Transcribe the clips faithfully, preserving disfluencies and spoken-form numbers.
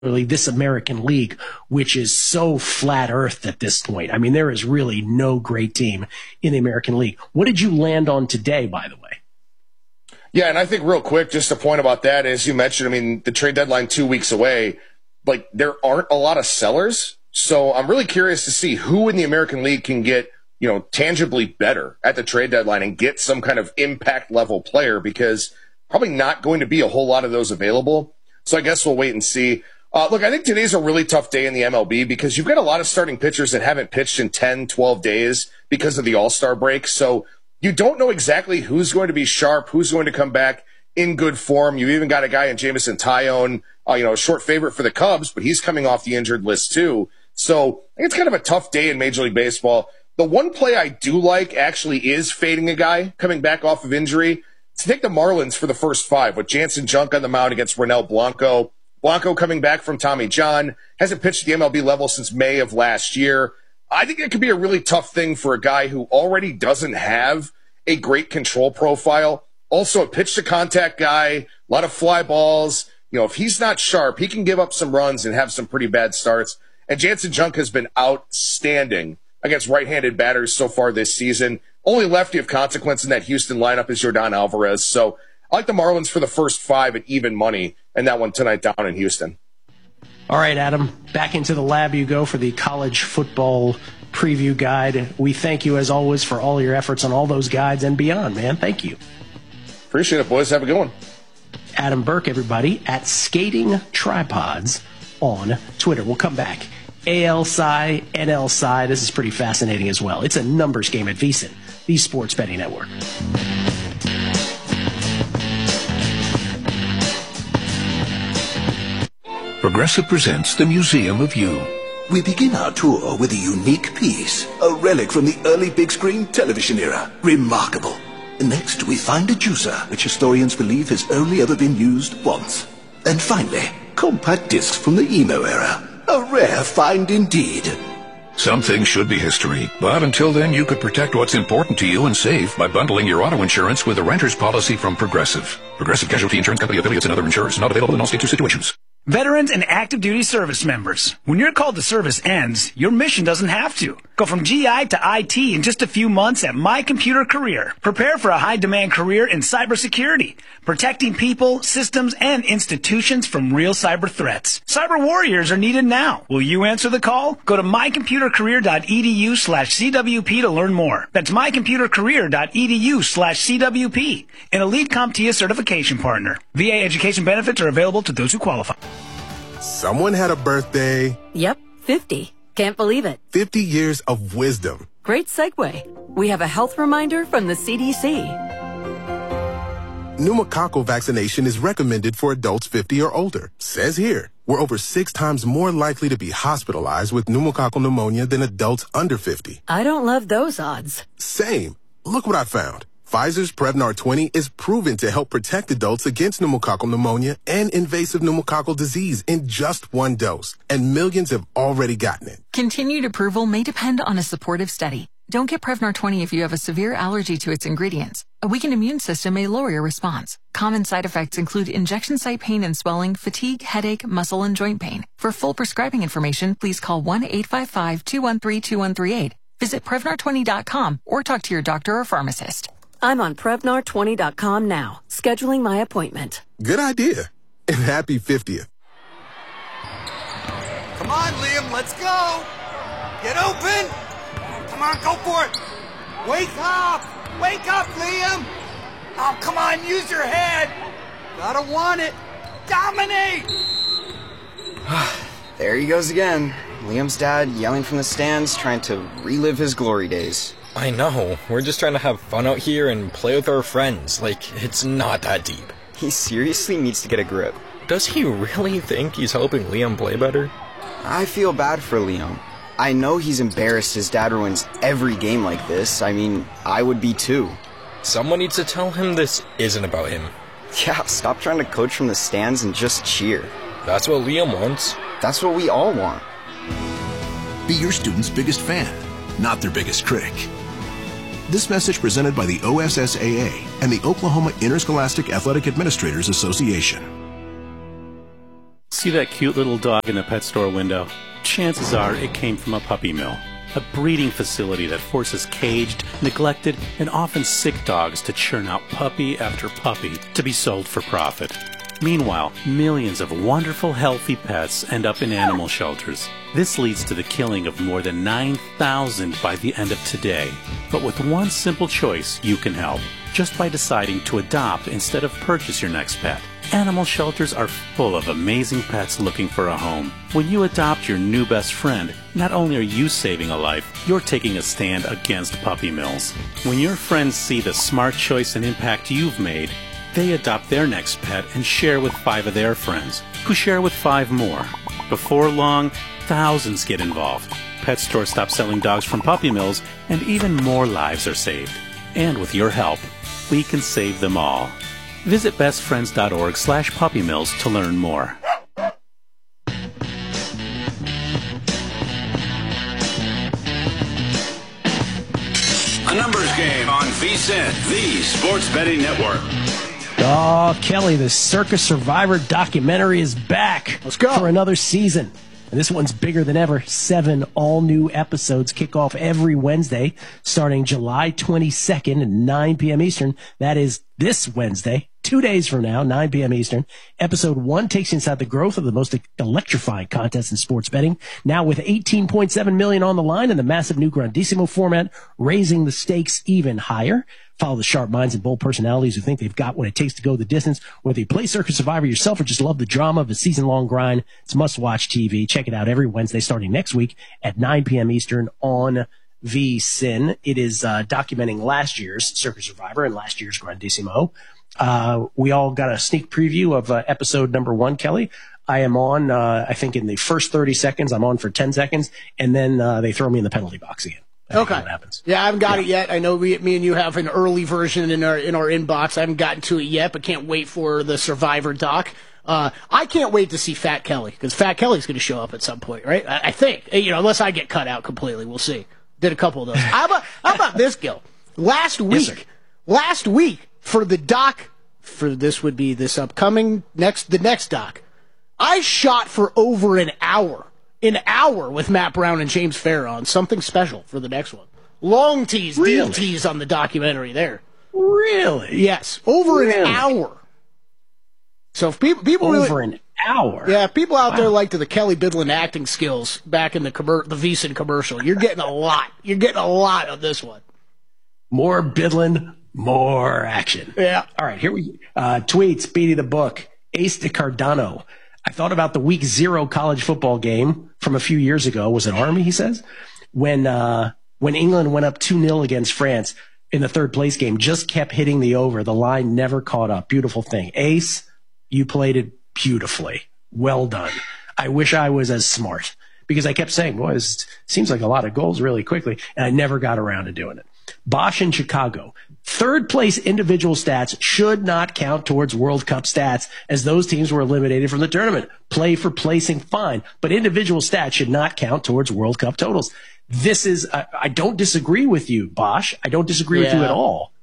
this American League, which is so flat earth at this point. I mean, there is really no great team in the American League. What did you land on today, by the way? Yeah, and I think real quick, just a point about that, as you mentioned, I mean, the trade deadline two weeks away, like there aren't a lot of sellers. So I'm really curious to see who in the American League can get, you know, tangibly better at the trade deadline and get some kind of impact level player, because probably not going to be a whole lot of those available. So I guess we'll wait and see. Uh, look, I think today's a really tough day in the M L B because you've got a lot of starting pitchers that haven't pitched in ten, twelve days because of the All-Star break. So you don't know exactly who's going to be sharp, who's going to come back in good form. You even got a guy in Jameson Taillon, uh, you know, a short favorite for the Cubs, but he's coming off the injured list too. So I think it's kind of a tough day in Major League Baseball. The one play I do like actually is fading a guy coming back off of injury. To take the Marlins for the first five with Jansen Junk on the mound against Ronel Blanco. Blanco coming back from Tommy John, hasn't pitched at the M L B level since May of last year. I think it could be a really tough thing for a guy who already doesn't have a great control profile. Also a pitch-to-contact guy, a lot of fly balls. You know, if he's not sharp, he can give up some runs and have some pretty bad starts. And Jansen Junk has been outstanding against right-handed batters so far this season. Only lefty of consequence in that Houston lineup is Yordan Alvarez. So I like the Marlins for the first five at even money, and that one tonight down in Houston. All right, Adam, back into the lab you go for the college football preview guide. We thank you, as always, for all your efforts on all those guides and beyond, man. Thank you. Appreciate it, boys. Have a good one. Adam Burke, everybody, at Skating Tripods on Twitter. We'll come back. A L S I, N L S I. This is pretty fascinating as well. It's a numbers game at VSiN, the Sports Betting Network. Progressive presents the Museum of You. We begin our tour with a unique piece, a relic from the early big screen television era. Remarkable. Next, we find a juicer, which historians believe has only ever been used once. And finally, compact discs from the emo era. A rare find indeed. Some things should be history, but until then you could protect what's important to you and save by bundling your auto insurance with a renter's policy from Progressive. Progressive Casualty Insurance Company affiliates and other insurers, not available in all states or situations. Veterans and active duty service members, when your call to service ends, your mission doesn't have to. Go from G I to I T in just a few months at My Computer Career. Prepare for a high-demand career in cybersecurity, protecting people, systems, and institutions from real cyber threats. Cyber warriors are needed now. Will you answer the call? Go to mycomputercareer.edu slash CWP to learn more. That's mycomputercareer.edu slash CWP, an Elite CompTIA certification partner. V A education benefits are available to those who qualify. Someone had a birthday. Yep, fifty. Can't believe it. fifty years of wisdom. Great segue. We have a health reminder from the C D C. Pneumococcal vaccination is recommended for adults fifty or older. Says here, we're over six times more likely to be hospitalized with pneumococcal pneumonia than adults under fifty. I don't love those odds. Same. Look what I found. Pfizer's Prevnar twenty is proven to help protect adults against pneumococcal pneumonia and invasive pneumococcal disease in just one dose, and millions have already gotten it. Continued approval may depend on a supportive study. Don't get Prevnar twenty if you have a severe allergy to its ingredients. A weakened immune system may lower your response. Common side effects include injection site pain and swelling, fatigue, headache, muscle, and joint pain. For full prescribing information, please call one eight five five, two one three, two one three eight. Visit Prevnar twenty dot com or talk to your doctor or pharmacist. I'm on Prevnar twenty dot com now, scheduling my appointment. Good idea. And happy fiftieth. Come on, Liam, let's go. Get open. Come on, go for it. Wake up. Wake up, Liam. Oh, come on, use your head. Gotta want it. Dominate. There he goes again. Liam's dad yelling from the stands, trying to relive his glory days. I know. We're just trying to have fun out here and play with our friends. Like, it's not that deep. He seriously needs to get a grip. Does he really think he's helping Liam play better? I feel bad for Liam. I know he's embarrassed his dad ruins every game like this. I mean, I would be too. Someone needs to tell him this isn't about him. Yeah, stop trying to coach from the stands and just cheer. That's what Liam wants. That's what we all want. Be your student's biggest fan, not their biggest critic. This message presented by the O S S A A and the Oklahoma Interscholastic Athletic Administrators Association. See that cute little dog in the pet store window? Chances are it came from a puppy mill. A breeding facility that forces caged, neglected, and often sick dogs to churn out puppy after puppy to be sold for profit. Meanwhile, millions of wonderful, healthy pets end up in animal shelters. This leads to the killing of more than nine thousand by the end of today. But with one simple choice, you can help. Just by deciding to adopt instead of purchase your next pet. Animal shelters are full of amazing pets looking for a home. When you adopt your new best friend, not only are you saving a life, you're taking a stand against puppy mills. When your friends see the smart choice and impact you've made, they adopt their next pet and share with five of their friends, who share with five more. Before long, thousands get involved. Pet stores stop selling dogs from puppy mills, and even more lives are saved. And with your help, we can save them all. Visit bestfriends.org slash puppymills to learn more. A numbers game on V S I N, the sports betting network. Oh, Kelly, the Circus Survivor documentary is back. Let's go. For another season. And this one's bigger than ever. Seven all-new episodes kick off every Wednesday, starting July twenty-second at nine p.m. Eastern. That is this Wednesday, two days from now, nine p.m. Eastern. Episode one takes you inside the growth of the most electrifying contest in sports betting, now with eighteen point seven million dollars on the line and the massive new Grandissimo format, raising the stakes even higher. Follow the sharp minds and bold personalities who think they've got what it takes to go the distance. Whether you play Circus Survivor yourself or just love the drama of a season-long grind, it's must-watch T V. Check it out every Wednesday starting next week at nine p.m. Eastern on V S I N. It is uh, documenting last year's Circus Survivor and last year's Grandissimo. Uh, we all got a sneak preview of uh, episode number one, Kelly. I am on, uh, I think in the first thirty seconds, I'm on for ten seconds, and then uh, they throw me in the penalty box again. Okay. What happens. Yeah, I haven't got yeah. it yet. I know we, me and you have an early version in our in our inbox. I haven't gotten to it yet, but can't wait for the Survivor doc. Uh, I can't wait to see Fat Kelly, because Fat Kelly's going to show up at some point, right? I, I think, you know, unless I get cut out completely. We'll see. Did a couple of those. How about how about this, Gil? Last week, yes, last week for the doc, for this would be this upcoming next the next doc. I shot for over an hour. An hour with Matt Brown and James Farah on something special for the next one. Long tease, really? deal tease on the documentary there. Really? Yes, over really? an hour. So if people, people over really, an hour. Yeah, if people out wow. there like the Kelly Bidlin acting skills back in the commer- the V S I N commercial, you're getting a lot. You're getting a lot of this one. More Bidlin, more action. Yeah. All right, here we uh, tweets. Beatty the book. Ace de Cardano. I thought about the week zero college football game from a few years ago. Was it Army, he says? When uh, when England went up two nil against France in the third place game, just kept hitting the over. The line never caught up. Beautiful thing. Ace, you played it beautifully. Well done. I wish I was as smart, because I kept saying, boy, this seems like a lot of goals really quickly, and I never got around to doing it. Bosch in Chicago. Third place individual stats should not count towards World Cup stats, as those teams were eliminated from the tournament. Play for placing, fine, but individual stats should not count towards World Cup totals. This is, I, I don't disagree with you, Bosch. I don't disagree yeah. with you at all.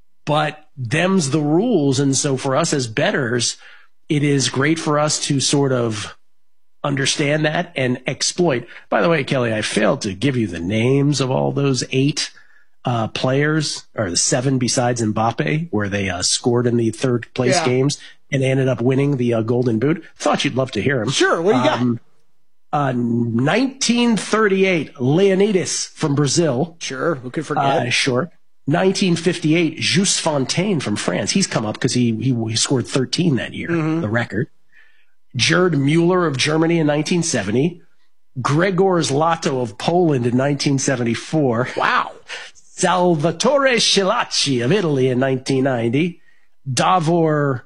But them's the rules, and so for us as bettors, it is great for us to sort of understand that and exploit. By the way, Kelly, I failed to give you the names of all those eight Uh, players, or the seven besides Mbappe, where they uh, scored in the third place yeah. games and they ended up winning the uh, Golden Boot. Thought you'd love to hear him. Sure, what do you um, got? Uh, nineteen thirty-eight, Leonidas from Brazil. Sure, who could forget? Uh, sure. nineteen fifty-eight, Just Fontaine from France. He's come up because he, he he scored thirteen that year, mm-hmm. the record. Gerd Mueller of Germany in nineteen seventy. Gregor Zlato of Poland in nineteen seventy-four. Wow. Salvatore Schillaci of Italy in nineteen ninety, Davor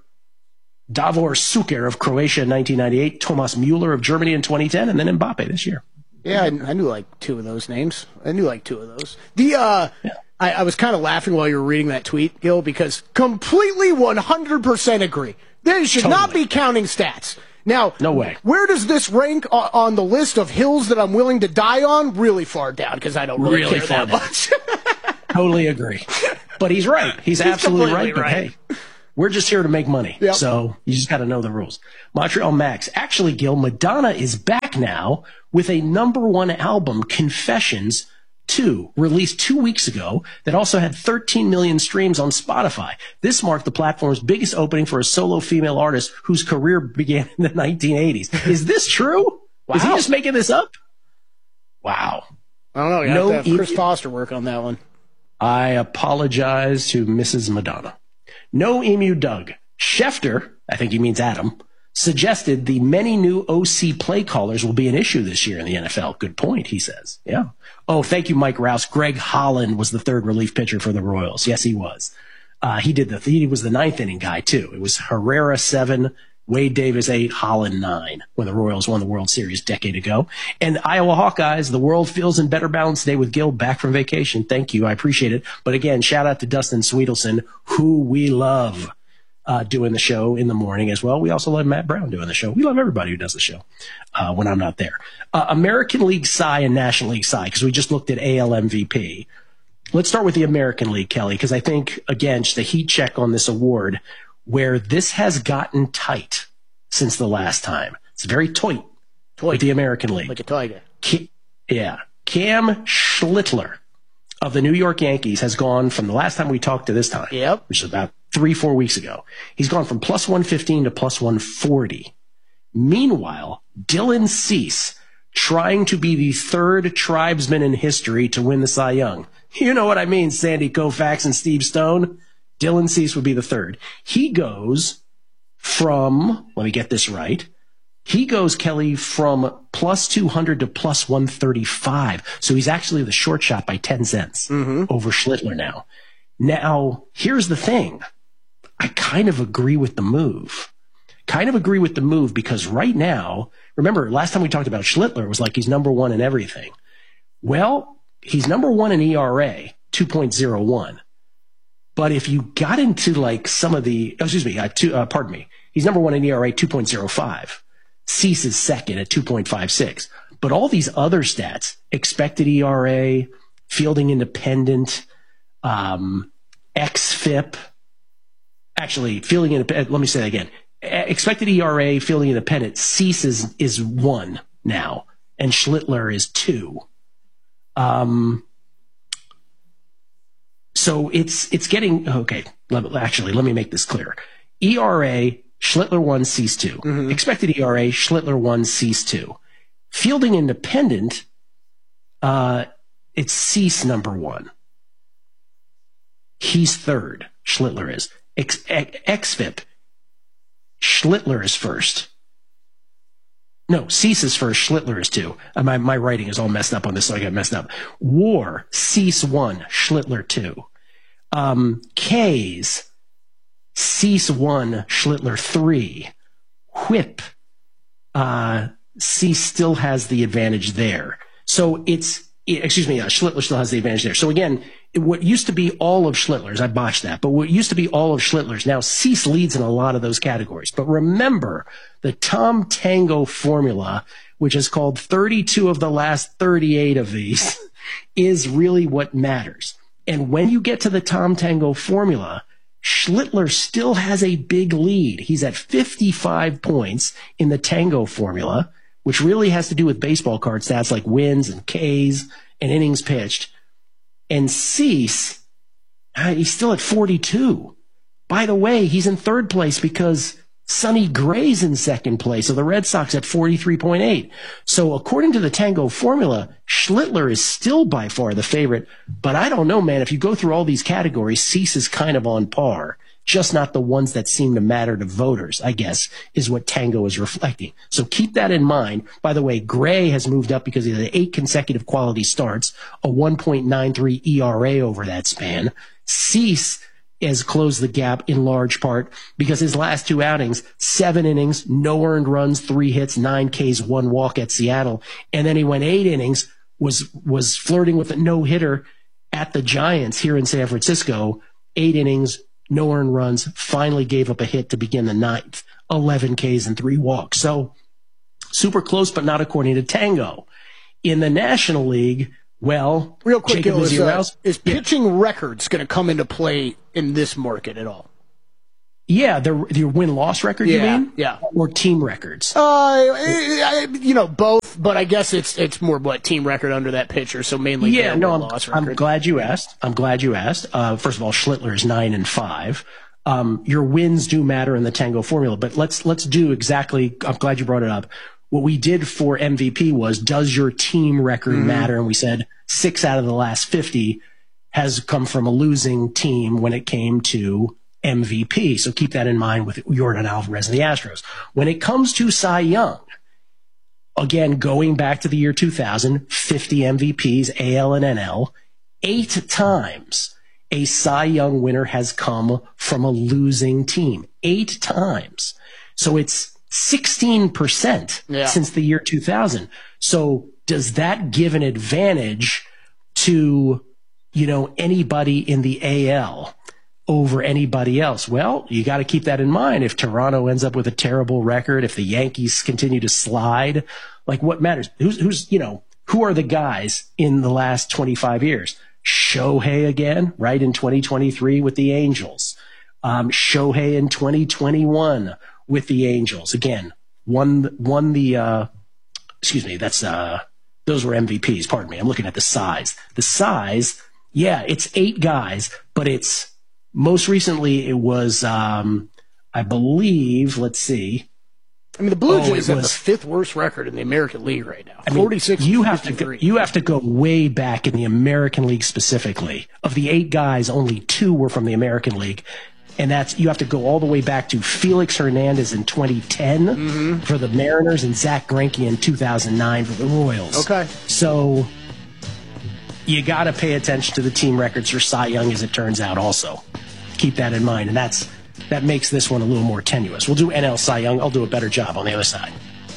Davor Suker of Croatia in nineteen ninety-eight, Thomas Mueller of Germany in twenty ten, and then Mbappe this year. Yeah, I, I knew like two of those names. I knew like two of those. The uh, yeah. I, I was kind of laughing while you were reading that tweet, Gil, because completely one hundred percent agree. They should totally. not be counting stats. Now, no way. Where does this rank on the list of hills that I'm willing to die on? Really far down, because I don't really, really care that much. Totally agree. But he's right. He's, he's absolutely right. But right. hey, We're just here to make money. Yep. So you just got to know the rules. Montreal Max. Actually, Gil, Madonna is back now with a number one album, Confessions two, released two weeks ago, that also had thirteen million streams on Spotify. This marked the platform's biggest opening for a solo female artist whose career began in the nineteen eighties. Is this true? Wow. Is he just making this up? Wow. I don't know. You No have to have Chris e- Foster work on that one. I apologize to Missus Madonna. No Emu Doug. Schefter, I think he means Adam, suggested the many new O C play callers will be an issue this year in the N F L. Good point, he says. Yeah. Oh, thank you, Mike Rouse. Greg Holland was the third relief pitcher for the Royals. Yes, he was. Uh, he did the, he was the ninth inning guy too. It was Herrera seven, Wade Davis eight, Holland nine when the Royals won the World Series a decade ago. And Iowa Hawkeyes, the world feels in better balance today with Gil back from vacation. Thank you. I appreciate it. But again, shout out to Dustin Sweetelson, who we love uh, doing the show in the morning as well. We also love Matt Brown doing the show. We love everybody who does the show uh, when I'm not there. Uh, American League Cy and National League Cy, because we just looked at A L M V P. Let's start with the American League, Kelly, because I think, again, just a heat check on this award, where this has gotten tight since the last time. It's very tight with the American League. Like a tiger. Ca- yeah. Cam Schlittler of the New York Yankees has gone from the last time we talked to this time, yep. which is about three, four weeks ago. He's gone from plus one fifteen to plus one forty. Meanwhile, Dylan Cease, trying to be the third tribesman in history to win the Cy Young. You know what I mean, Sandy Koufax and Steve Stone? Dylan Cease would be the third. He goes from, let me get this right, he goes, Kelly, from plus two hundred to plus one thirty-five. So he's actually the short shot by ten cents Mm-hmm. over Schlittler now. Now, here's the thing. I kind of agree with the move. Kind of agree with the move because right now, remember, last time we talked about Schlittler, it was like he's number one in everything. Well, he's number one in E R A, two point oh one. But if you got into like some of the, oh, excuse me, uh, two, uh, pardon me, he's number one in E R A, two point oh five. Cease is second at two point five six. But all these other stats, expected E R A, fielding independent, um, X F I P, actually fielding independent, let me say that again. Expected E R A, fielding independent, Cease is, is one now, and Schlittler is two. Um, so it's, it's getting, okay, let, actually, let me make this clear. E R A, Schlittler one, Cease two. Mm-hmm. Expected E R A, Schlittler one, Cease two. Fielding independent, uh, it's Cease number one. He's third. Schlittler is. X, X F I P, Schlittler is first. No, Cease is first, Schlittler is two. Uh, my, my writing is all messed up on this, so I got messed up. WAR, Cease one, Schlittler two. Um, K's, Cease one, Schlittler three. Whip, uh, Cease still has the advantage there. So it's, excuse me, uh, Schlittler still has the advantage there. So again, what used to be all of Schlittler's, I botched that, but what used to be all of Schlittler's, now Cease leads in a lot of those categories. But remember, the Tom Tango formula, which is called thirty-two of the last thirty-eight of these, is really what matters. And when you get to the Tom Tango formula, Schlittler still has a big lead. He's at fifty-five points in the Tango formula, which really has to do with baseball card stats like wins and Ks and innings pitched. And Cease, uh, he's still at forty-two. By the way, he's in third place because Sonny Gray's in second place. So the Red Sox at forty-three point eight. So according to the Tango formula, Schlittler is still by far the favorite. But I don't know, man. If you go through all these categories, Cease is kind of on par. Just not the ones that seem to matter to voters, I guess, is what Tango is reflecting. So keep that in mind. By the way, Gray has moved up because he had eight consecutive quality starts, a one point nine three E R A over that span. Cease has closed the gap in large part because his last two outings, seven innings, no earned runs, three hits, nine Ks, one walk at Seattle. And then he went eight innings, was, was flirting with a no-hitter at the Giants here in San Francisco, eight innings, no earned runs, finally gave up a hit to begin the ninth, eleven Ks and three walks. So super close, but not according to Tango. In the National League, well, real quick, Jacob Gil, is, uh, Rouse, is pitching yeah. records going to come into play in this market at all? Yeah, the your win-loss record, Yeah, you mean? yeah. Or team records? Uh, you know, both, but I guess it's it's more what team record under that pitcher, so mainly Yeah, their no, I'm, win-loss record. I'm glad you asked. I'm glad you asked. Uh, first of all, Schlittler is nine and five. Um, your wins do matter in the Tango formula, but let's let's do exactly. I'm glad you brought it up. What we did for M V P was, does your team record Mm-hmm. matter? And we said six out of the last fifty has come from a losing team when it came to M V P. So keep that in mind with Yordan Alvarez and the Astros. When it comes to Cy Young, again, going back to the year two thousand, fifty M V Ps, A L and N L, eight times a Cy Young winner has come from a losing team. Eight times. So it's sixteen percent Yeah. since the year two thousand. So does that give an advantage to, you know, anybody in the A L over anybody else? Well, you got to keep that in mind. If Toronto ends up with a terrible record, if the Yankees continue to slide, like what matters? Who's, who's, you know, who are the guys in the last twenty-five years? Shohei again, right, in twenty twenty-three with the Angels. Um, Shohei in twenty twenty-one with the Angels. Again, won, won the, uh, excuse me, that's, uh, those were M V Ps. Pardon me. I'm looking at the size. The size, yeah, it's eight guys, but it's, most recently it was, um, I believe, let's see. I mean, the Blue Oh, Jays it have the was- fifth worst record in the American League right now. I mean, forty-six you have to go, fifty-three. you have to go way back in the American League specifically. Of the eight guys, only two were from the American League, and that's you have to go all the way back to Felix Hernandez in twenty ten Mm-hmm. for the Mariners and Zach Greinke in two thousand nine for the Royals. Okay. So you got to pay attention to the team records for Cy Young, as it turns out. Also, keep that in mind, and that's that makes this one a little more tenuous. We'll do N L Cy Young. I'll do a better job on the other side.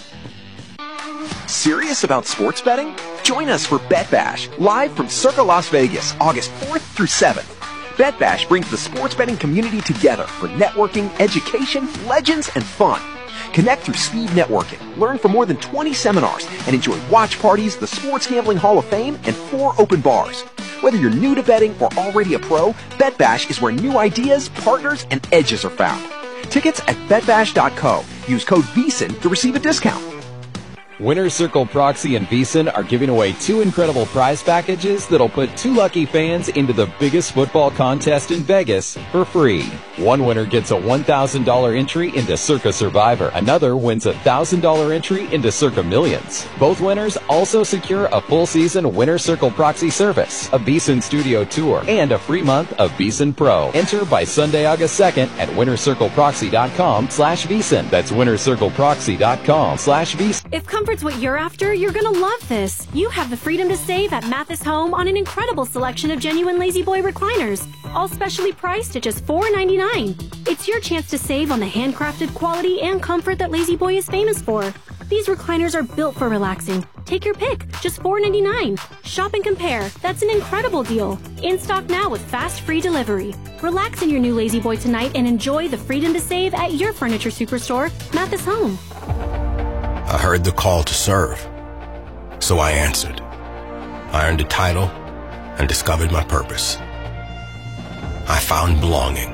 Serious about sports betting? Join us for Bet Bash, live from Circa Las Vegas, August fourth through seventh. Bet Bash brings the sports betting community together for networking, education, legends, and fun. Connect through speed networking, learn from more than twenty seminars, and enjoy watch parties, the Sports Gambling Hall of Fame, and four open bars. Whether you're new to betting or already a pro, Bet Bash is where new ideas, partners, and edges are found. Tickets at bet bash dot co. Use code V S I N to receive a discount. Winner's Circle Proxy and V S I N are giving away two incredible prize packages that'll put two lucky fans into the biggest football contest in Vegas for free. One winner gets a one thousand dollars entry into Circa Survivor. Another wins a one thousand dollars entry into Circa Millions. Both winners also secure a full season Winner's Circle Proxy service, a V S I N studio tour, and a free month of V S I N Pro. Enter by Sunday, August second at winner circle proxy dot com slash V S I N. That's winner circle proxy dot com slash V S I N. If comfort's what you're after, you're gonna love this. You have the freedom to save at Mathis Home on an incredible selection of genuine Lazy Boy recliners, all specially priced at just four ninety-nine. It's your chance to save on the handcrafted quality and comfort that Lazy Boy is famous for. These recliners are built for relaxing. Take your pick, just four ninety-nine. Shop and compare. That's an incredible deal. In stock now with fast free delivery. Relax in your new Lazy Boy tonight and enjoy the freedom to save at your furniture superstore, Mathis Home. I heard the call to serve, so I answered. I earned a title and discovered my purpose. I found belonging,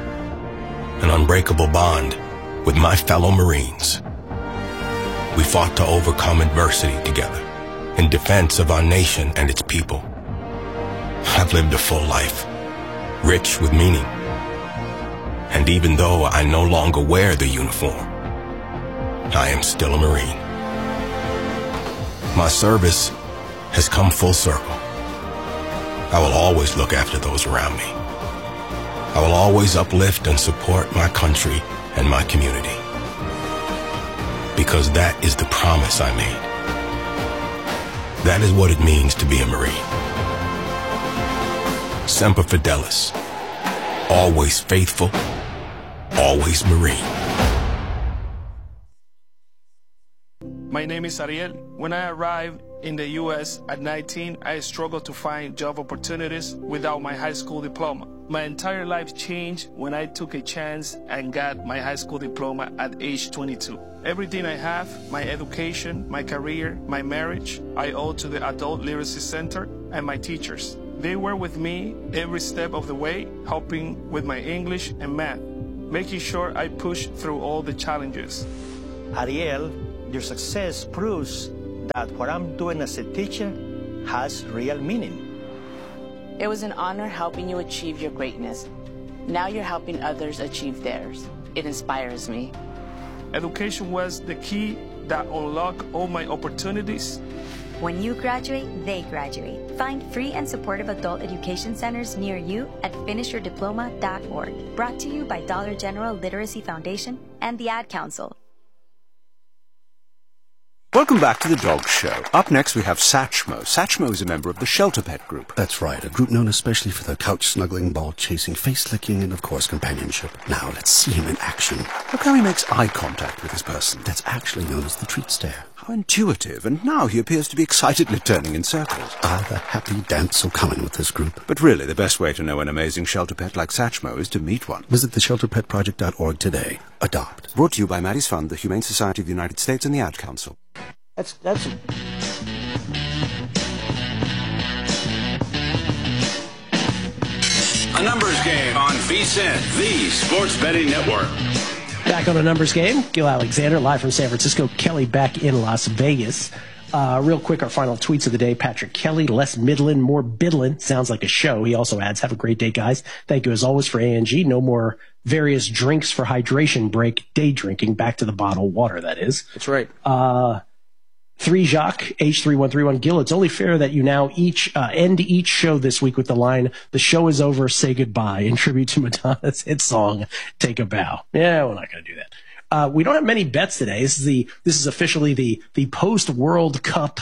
an unbreakable bond with my fellow Marines. We fought to overcome adversity together in defense of our nation and its people. I've lived a full life, rich with meaning. And even though I no longer wear the uniform, I am still a Marine. My service has come full circle. I will always look after those around me. I will always uplift and support my country and my community. Because that is the promise I made. That is what it means to be a Marine. Semper Fidelis. Always faithful. Always Marine. My name is Ariel. When I arrived in the U S at nineteen, I struggled to find job opportunities without my high school diploma. My entire life changed when I took a chance and got my high school diploma at age twenty-two. Everything I have, my education, my career, my marriage, I owe to the Adult Literacy Center and my teachers. They were with me every step of the way, helping with my English and math. making sure I push through all the challenges. Ariel, your success proves that what I'm doing as a teacher has real meaning. It was an honor helping you achieve your greatness. Now you're helping others achieve theirs. It inspires me. Education was the key that unlocked all my opportunities. When you graduate, they graduate. Find free and supportive adult education centers near you at finish your diploma dot org. Brought to you by Dollar General Literacy Foundation and the Ad Council. Welcome back to the Dog Show. Up next we have Satchmo. Satchmo is a member of the Shelter Pet Group. That's right, a group known especially for their couch-snuggling, ball-chasing, face-licking, and of course companionship. Now let's see him in action. Look how he makes eye contact with his person. That's actually known as the treat stare. How intuitive, and now he appears to be excitedly turning in circles. Ah, the happy dance will come in with this group. But really, the best way to know an amazing shelter pet like Satchmo is to meet one. Visit the shelter pet project dot org today. Adopt. Brought to you by Maddie's Fund, the Humane Society of the United States, and the Ad Council. That's that's. A numbers game on VSiN, the Sports Betting Network. Back on a numbers game, Gil Alexander live from San Francisco, Kelly back in Las Vegas. Uh, real quick, our final tweets of the day. Patrick Kelly, less middlin', more biddlin'. Sounds like a show. He also adds, have a great day, guys. Thank you as always for A N G. No more various drinks for hydration break. Day drinking. Back to the bottled water, that is. That's right. Uh, Three Jacques, H three one three one. Gil, it's only fair that you now each uh, end each show this week with the line, the show is over, say goodbye, in tribute to Madonna's hit song, Take a Bow. Yeah, we're not going to do that. Uh, we don't have many bets today. This is the this is officially the the post World Cup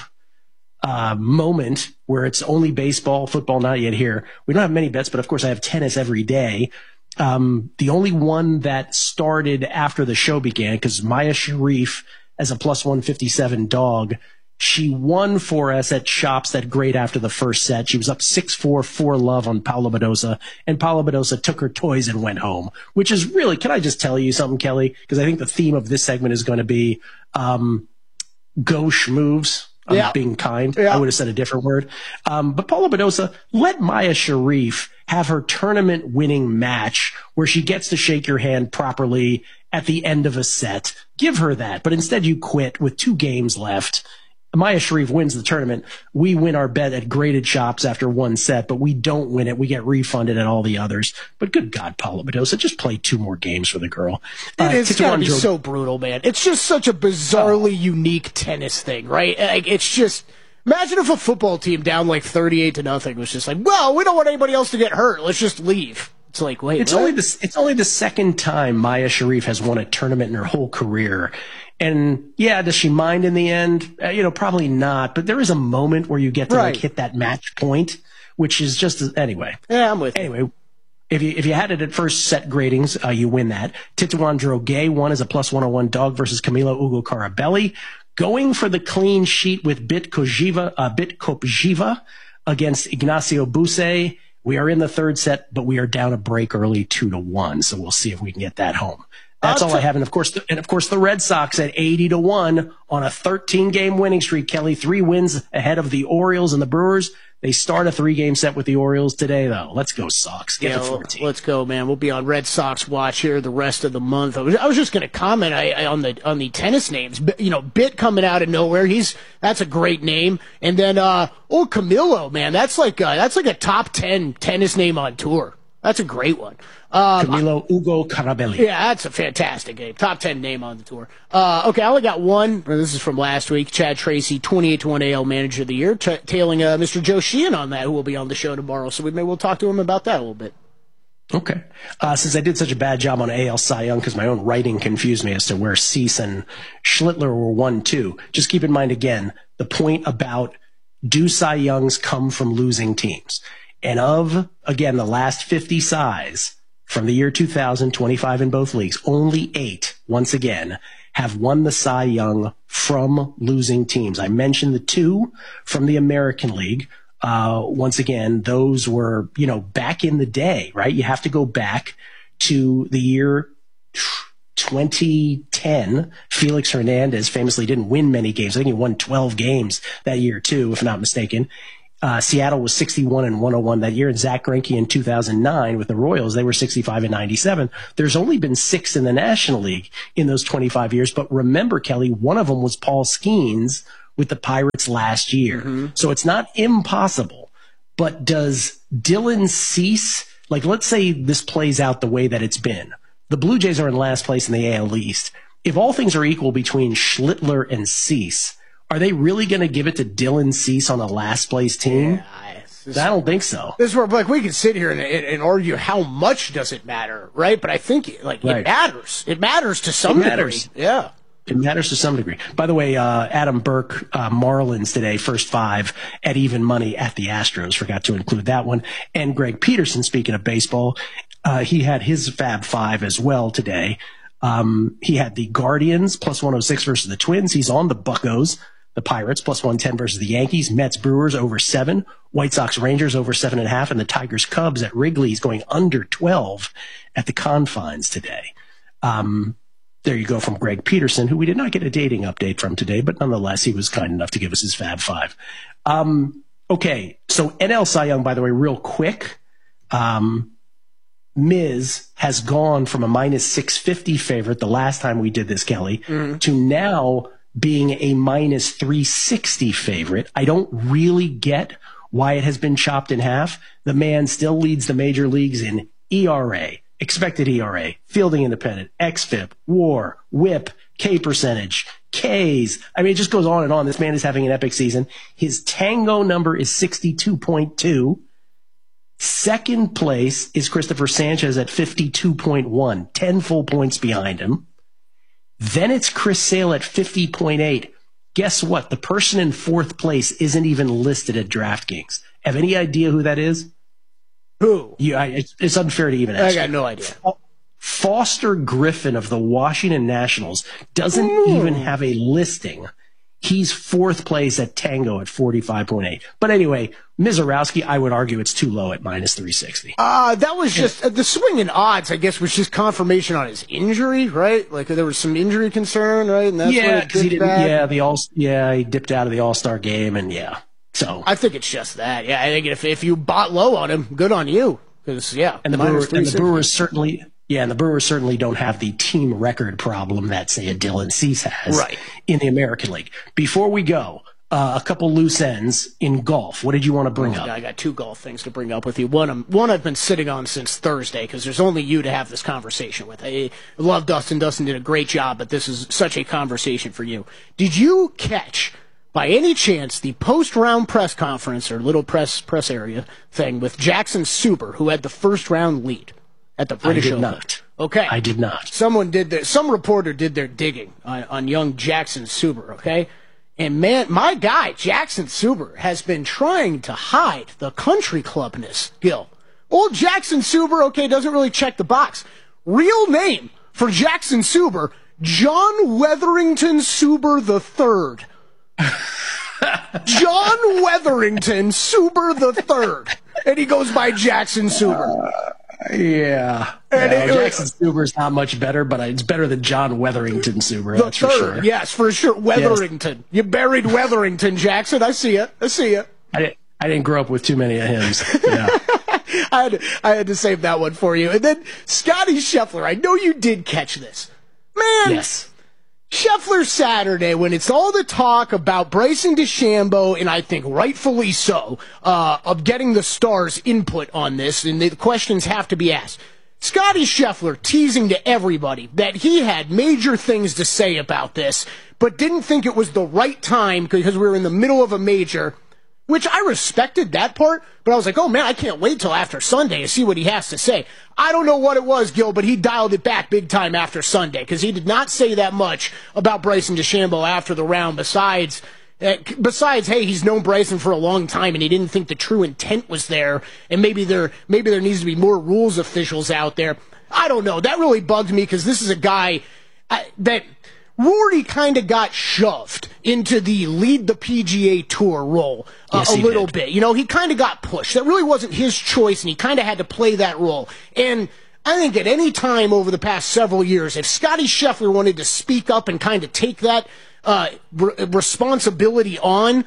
uh, moment where it's only baseball, football not yet here. We don't have many bets, but of course I have tennis every day. Um, the only one that started after the show began, because Maya Sharif, as a plus one fifty-seven dog, she won for us at Shops that grade after the first set. She was up six four, four love on Paula Badosa, and Paula Badosa took her toys and went home, which is really, can I just tell you something, Kelly? Because I think the theme of this segment is going to be um, gauche moves. I'm yeah. being kind. Yeah. I would have said a different word. Um, but Paula Badosa, let Maya Sharif have her tournament winning match where she gets to shake your hand properly at the end of a set. Give her that. But instead you quit with two games left. Maya Sharif wins the tournament. We win our bet at graded shops after one set, but we don't win it. We get refunded at all the others. But good God, Paula Badosa, just play two more games for the girl. It Uh, is gotta be Titouan so brutal, man. It's just such a bizarrely unique tennis thing, right? Like, it's just, imagine if a football team down like thirty-eight to nothing was just like, well, we don't want anybody else to get hurt. Let's just leave. It's like, wait, It's what? only the it's only the second time Maya Sharif has won a tournament in her whole career, and yeah, does she mind in the end? Uh, you know, probably not. But there is a moment where you get to Right. like hit that match point, which is just anyway. Yeah, I'm with you. Anyway, if you if you had it at first set gradings, uh, you win that. Titouan Droguet won as a plus one oh one dog versus Camilo Ugo Carabelli, going for the clean sheet with Bit Kojiva, uh, Bit Kopjiva against Ignacio Buse. We are in the third set, but we are down a break early, two to one. So we'll see if we can get that home. That's I'll all I t- have, and of course, the, and of course, the Red Sox at eighty to one on a thirteen game winning streak. Kelly, three wins ahead of the Orioles and the Brewers. They start a three game set with the Orioles today, though. Let's go, Sox. Get Yeah, to fourteen. let's go, man. We'll be on Red Sox watch here the rest of the month. I was, I was just going to comment I, I, on the on the tennis names. B- You know, Bit coming out of nowhere. He's that's a great name. And then, uh, oh, Camilo, man, that's like uh, that's like a top ten tennis name on tour. That's a great one. Um, Camilo Ugo Carabelli. Yeah, that's a fantastic name. Top ten name on the tour. Uh, okay, I only got one. This is from last week. Chad Tracy, twenty-eight to one A L Manager of the Year, t- tailing uh, Mister Joe Sheehan on that, who will be on the show tomorrow. So we maybe we'll talk to him about that a little bit. Okay. Uh, since I did such a bad job on A L Cy Young because my own writing confused me as to where Cease and Schlittler were one two, just keep in mind again the point about do Cy Youngs come from losing teams? And of, again, the last fifty Cys from the year two thousand, twenty-five in both leagues, only eight, once again, have won the Cy Young from losing teams. I mentioned the two from the American League. Uh, once again, those were, you know, back in the day, right? You have to go back to the year twenty ten. Felix Hernandez famously didn't win many games. I think he won twelve games that year too, if not mistaken. Uh, Seattle was sixty-one and one oh one that year, and Zach Greinke in two thousand nine with the Royals, they were sixty-five and ninety-seven. There's only been six in the National League in those twenty-five years, but remember, Kelly, one of them was Paul Skeens with the Pirates last year. Mm-hmm. So it's not impossible, but does Dylan Cease, like let's say this plays out the way that it's been. The Blue Jays are in last place in the A L East. If all things are equal between Schlittler and Cease, are they really going to give it to Dylan Cease on a last place team? Yeah, just, I don't think so. This is where like we can sit here and, and, and argue how much does it matter, right? But I think like right. it matters. It matters to some it matters. degree. Yeah. It matters to some degree. By the way, uh, Adam Burke, uh, Marlins today, first five at even money at the Astros. Forgot to include that one. And Greg Peterson, speaking of baseball, uh, he had his Fab Five as well today. Um, he had the Guardians plus one oh six versus the Twins. He's on the Buccos. The Pirates plus one ten versus the Yankees, Mets Brewers over seven, White Sox Rangers over seven and a half, and the Tigers Cubs at Wrigley's going under twelve at the confines today. Um, there you go from Greg Peterson, who we did not get a dating update from today, but nonetheless, he was kind enough to give us his Fab Five. Um, okay, so N L Cy Young, by the way, real quick. Um, Miz has gone from a minus six fifty favorite the last time we did this, Kelly, mm-hmm. to now being a minus three sixty favorite. I don't really get why it has been chopped in half. The man still leads the major leagues in E R A, expected E R A, fielding independent, X F I P, WAR, WHIP, K percentage, Ks. I mean, it just goes on and on. This man is having an epic season. His Tango number is sixty-two point two. Second place is Christopher Sanchez at fifty-two point one, ten full points behind him. Then it's Chris Sale at fifty point eight. Guess what? The person in fourth place isn't even listed at DraftKings. Have any idea who that is? Who? You, I, it's, it's unfair to even ask. I got no idea. Foster Griffin of the Washington Nationals doesn't Ooh. even have a listing. He's fourth place at Tango at forty-five point eight. But anyway, Mizorowski, I would argue it's too low at minus three sixty. Uh, that was just, uh, the swing in odds, I guess, was just confirmation on his injury, right? Like, there was some injury concern, right? And that's yeah, because he didn't, yeah, the all, yeah, he dipped out of the All-Star game, and yeah, so. I think it's just that. Yeah, I think if, if you bought low on him, good on you. Because, yeah, and the, Brewer, and the Brewers certainly, yeah, and the Brewers certainly don't have the team record problem that, say, a Dylan Cease has right. in the American League. Before we go, uh, a couple loose ends in golf. What did you want to bring oh, up? I got two golf things to bring up with you. One, um, one I've been sitting on since Thursday because there's only you to have this conversation with. I love Dustin. Dustin did a great job, but this is such a conversation for you. Did you catch, by any chance, the post-round press conference or little press press area thing with Jackson Suber, who had the first-round lead at the British Open? I did not. Okay. I did not. Someone did their, some reporter did their digging on, on young Jackson Suber, okay? And man, my guy, Jackson Suber, has been trying to hide the country clubness, Gil. Old Jackson Suber, okay, doesn't really check the box. Real name for Jackson Suber, John Weatherington Suber the Third. John Weatherington Suber the Third. And he goes by Jackson Suber. Uh, yeah. And yeah it, Jackson Suber's not much better, but it's better than John Weatherington Suber, the that's third, for sure. Yes, for sure. Weatherington. Yes. You buried Weatherington, Jackson. I see it. I see it. I didn't, I didn't grow up with too many of hymns. Yeah. I, had to, I had to save that one for you. And then Scotty Scheffler, I know you did catch this. Man, yes. Scheffler Saturday, when it's all the talk about Bryson DeChambeau, and I think rightfully so, uh, of getting the Stars' input on this, and the questions have to be asked. Scotty Scheffler teasing to everybody that he had major things to say about this, but didn't think it was the right time because we were in the middle of a major, which I respected that part, but I was like, oh man, I can't wait till after Sunday to see what he has to say. I don't know what it was, Gil, but he dialed it back big time after Sunday because he did not say that much about Bryson DeChambeau after the round besides, uh, besides, hey, he's known Bryson for a long time and he didn't think the true intent was there and maybe there, maybe there needs to be more rules officials out there. I don't know. That really bugged me because this is a guy uh, that Rory kind of got shoved into the lead the P G A Tour role uh, yes, a little did. bit. You know, he kind of got pushed. That really wasn't his choice, and he kind of had to play that role. And I think at any time over the past several years, if Scotty Scheffler wanted to speak up and kind of take that uh, re- responsibility on,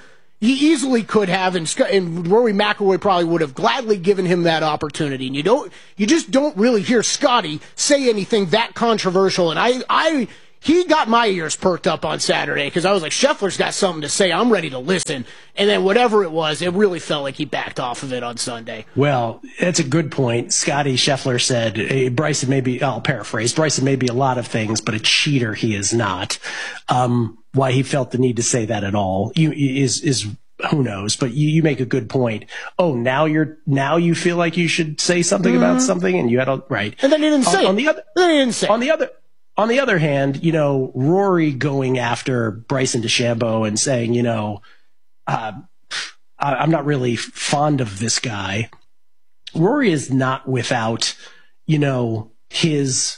he easily could have, and, Sc- and Rory McIlroy probably would have gladly given him that opportunity. And you don't, you just don't really hear Scotty say anything that controversial. And I, I, he got my ears perked up on Saturday because I was like, Scheffler's got something to say. I'm ready to listen. And then whatever it was, it really felt like he backed off of it on Sunday. Well, that's a good point. Scotty Scheffler said, hey, Bryson may be, I'll paraphrase, Bryson may be a lot of things, but a cheater he is not. Um, why he felt the need to say that at all you, is, is who knows, but you, you make a good point. Oh, now you're, now you feel like you should say something mm-hmm. about something and you had a, right. And then he didn't on, say on it. the other, then he didn't say on the other, on the other hand, you know, Rory going after Bryson DeChambeau and saying, you know, uh, I, I'm not really fond of this guy. Rory is not without, you know, his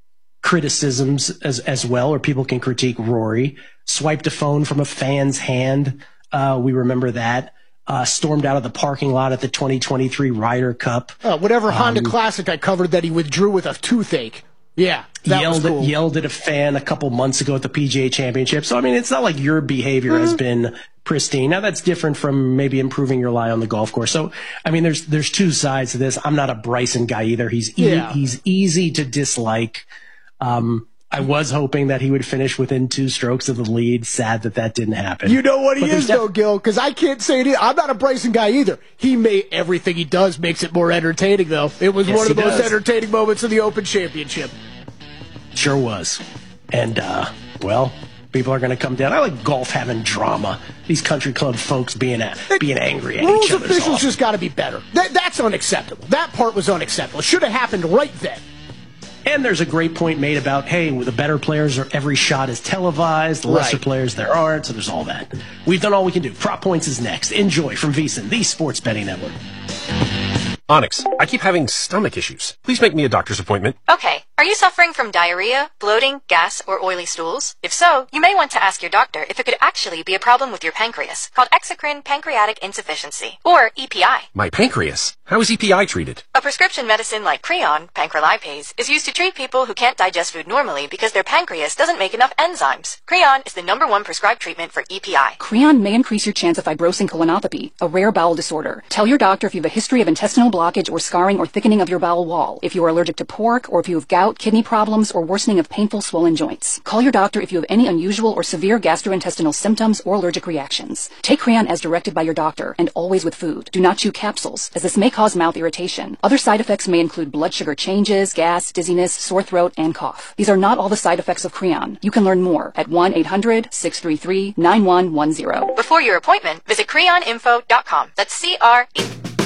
criticisms as as well, or people can critique Rory. Swiped a phone from a fan's hand. Uh, we remember that. Uh, stormed out of the parking lot at the twenty twenty-three Ryder Cup. Uh, whatever Honda um, Classic I covered that he withdrew with a toothache. Yeah, that yelled was cool. At, yelled at a fan a couple months ago at the P G A Championship. So, I mean, it's not like your behavior mm-hmm. has been pristine. Now, that's different from maybe improving your lie on the golf course. So, I mean, there's there's two sides to this. I'm not a Bryson guy either. He's e- yeah. he's easy to dislike. Um, I was hoping that he would finish within two strokes of the lead. Sad that that didn't happen. You know what he but is, def- though, Gil, because I can't say it either. I'm not a Bryson guy either. He made everything he does makes it more entertaining, though. It was yes, one of the most does. entertaining moments of the Open Championship. Sure was. And, uh, well, people are going to come down. I like golf having drama. These country club folks being uh, being angry at Rules each other. officials just got to be better. That, that's unacceptable. That part was unacceptable. It should have happened right then. And there's a great point made about, hey, with the better players, are every shot is televised. The lesser Right. players, there aren't. So there's all that. We've done all we can do. Prop Points is next. Enjoy from VSiN, the Sports Betting Network. Onyx, I keep having stomach issues. Please make me a doctor's appointment. Okay. Are you suffering from diarrhea, bloating, gas, or oily stools? If so, you may want to ask your doctor if it could actually be a problem with your pancreas, called exocrine pancreatic insufficiency, or E P I. My pancreas? How is E P I treated? A prescription medicine like Creon, pancrelipase, is used to treat people who can't digest food normally because their pancreas doesn't make enough enzymes. Creon is the number one prescribed treatment for E P I. Creon may increase your chance of fibrosing colonopathy, a rare bowel disorder. Tell your doctor if you have a history of intestinal blockage or scarring or thickening of your bowel wall, if you are allergic to pork, or if you have gout, kidney problems, or worsening of painful swollen joints. Call your doctor if you have any unusual or severe gastrointestinal symptoms or allergic reactions. Take Creon as directed by your doctor, and always with food. Do not chew capsules, as this may cause mouth irritation. Other side effects may include blood sugar changes, gas, dizziness, sore throat, and cough. These are not all the side effects of Creon. You can learn more at one eight hundred six three three nine one one zero. Before your appointment, visit creon info dot com. That's C R E.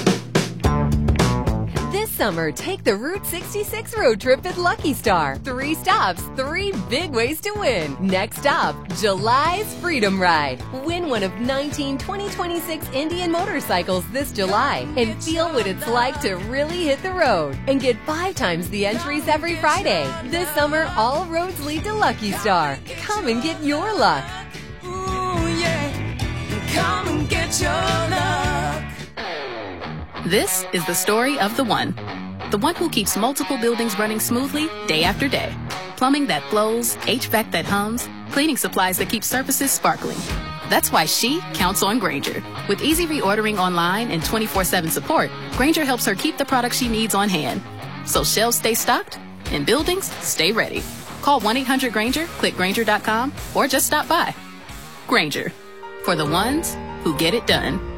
This summer, take the Route sixty-six road trip at Lucky Star. Three stops, three big ways to win. Next up, July's Freedom Ride. Win one of nineteen twenty twenty-six Indian motorcycles this July and feel what it's like to really hit the road. And get five times the entries every Friday. This summer, all roads lead to Lucky Star. Come and get your luck. Ooh, yeah. Come and get your luck. This is the story of the one. The one who keeps multiple buildings running smoothly day after day. Plumbing that flows, H V A C that hums, cleaning supplies that keep surfaces sparkling. That's why she counts on Grainger. With easy reordering online and twenty-four seven support, Grainger helps her keep the products she needs on hand. So shelves stay stocked and buildings stay ready. Call one eight hundred Grainger, click Grainger dot com, or just stop by. Grainger. For the ones who get it done.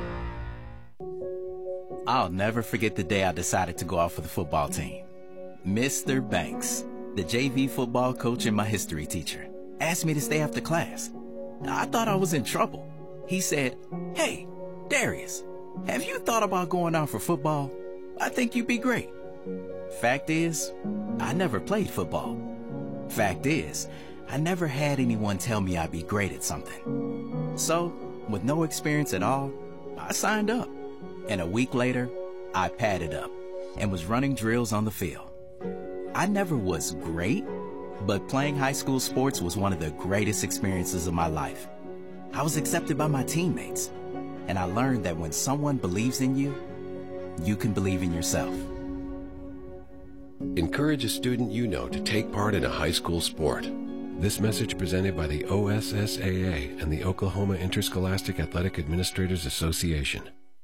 I'll never forget the day I decided to go out for the football team. Mister Banks, the J V football coach and my history teacher, asked me to stay after class. I thought I was in trouble. He said, "Hey, Darius, have you thought about going out for football? I think you'd be great." Fact is, I never played football. Fact is, I never had anyone tell me I'd be great at something. So, with no experience at all, I signed up. And a week later, I padded up and was running drills on the field. I never was great, but playing high school sports was one of the greatest experiences of my life. I was accepted by my teammates, and I learned that when someone believes in you, you can believe in yourself. Encourage a student you know to take part in a high school sport. This message presented by the O S S A A and the Oklahoma Interscholastic Athletic Administrators Association.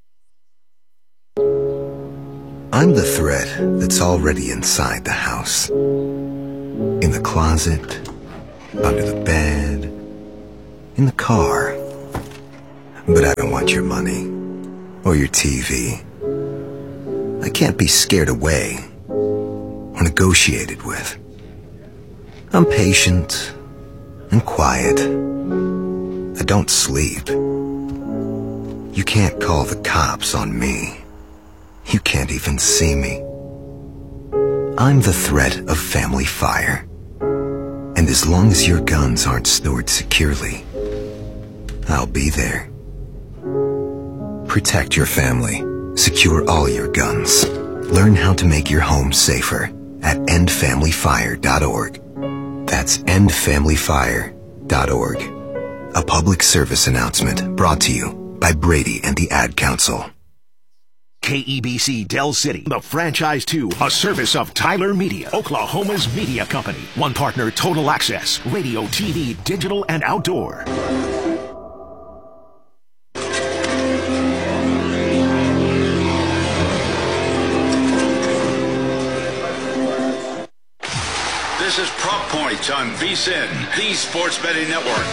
I'm the thread that's already inside the house. In the closet, under the bed, in the car. But I don't want your money or your T V. I can't be scared away or negotiated with. I'm patient and quiet. I don't sleep. You can't call the cops on me. You can't even see me. I'm the threat of family fire. And as long as your guns aren't stored securely, I'll be there. Protect your family. Secure all your guns. Learn how to make your home safer at end family fire dot org. That's end family fire dot org. A public service announcement brought to you by Brady and the Ad Council. K E B C Del City, the franchise two, a service of Tyler Media, Oklahoma's media company. One partner, Total Access, radio, T V, digital, and outdoor. This is Prop Points on V S I N, the Sports Betting Network.